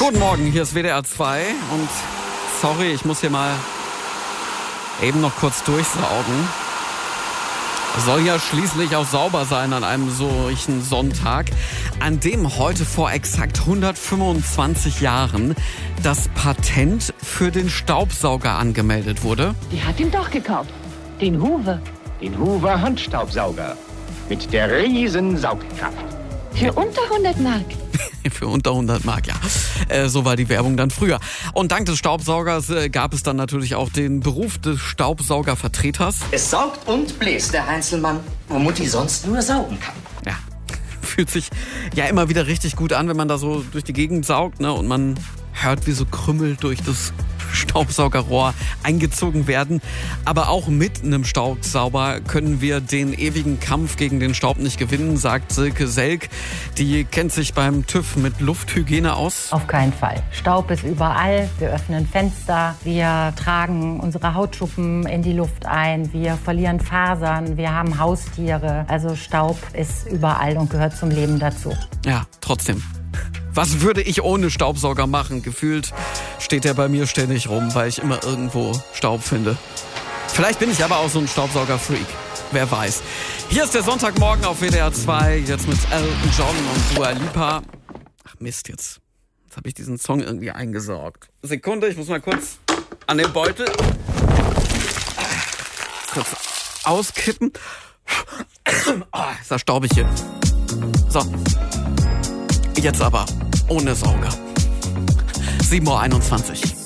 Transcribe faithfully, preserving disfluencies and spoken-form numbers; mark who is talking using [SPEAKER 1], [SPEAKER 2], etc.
[SPEAKER 1] Guten Morgen, hier ist W D R zwei und sorry, ich muss hier mal eben noch kurz durchsaugen. Soll ja schließlich auch sauber sein an einem solchen Sonntag, an dem heute vor exakt hundertfünfundzwanzig Jahren das Patent für den Staubsauger angemeldet wurde.
[SPEAKER 2] Die hat ihn doch gekauft. Den Hoover.
[SPEAKER 3] Den Hoover Handstaubsauger. Mit der riesen Saugkraft.
[SPEAKER 2] Für unter hundert Mark.
[SPEAKER 1] Für unter hundert Mark, ja. Äh, so war die Werbung dann früher. Und dank des Staubsaugers äh, gab es dann natürlich auch den Beruf des Staubsaugervertreters.
[SPEAKER 4] Es saugt und bläst der Heinzelmann, wo Mutti sonst nur saugen kann.
[SPEAKER 1] Ja, fühlt sich ja immer wieder richtig gut an, wenn man da so durch die Gegend saugt, ne? Und man hört, wie so Krümel durch das Staubsaugerrohr eingezogen werden. Aber auch mit einem Staubsauger können wir den ewigen Kampf gegen den Staub nicht gewinnen, sagt Silke Selk. Die kennt sich beim TÜV mit Lufthygiene aus.
[SPEAKER 5] Auf keinen Fall. Staub ist überall. Wir öffnen Fenster, wir tragen unsere Hautschuppen in die Luft ein, wir verlieren Fasern, wir haben Haustiere. Also Staub ist überall und gehört zum Leben dazu.
[SPEAKER 1] Ja, trotzdem. Was würde ich ohne Staubsauger machen? Gefühlt steht der bei mir ständig rum, weil ich immer irgendwo Staub finde. Vielleicht bin ich aber auch so ein Staubsauger-Freak. Wer weiß. Hier ist der Sonntagmorgen auf W D R zwei, jetzt mit Elton John und Dua Lipa. Ach Mist, jetzt, jetzt habe ich diesen Song irgendwie eingesaugt. Sekunde, ich muss mal kurz an den Beutel. Kurz auskippen. Oh, ist das staubig hier. So. Jetzt aber ohne Sauger. sieben Uhr einundzwanzig.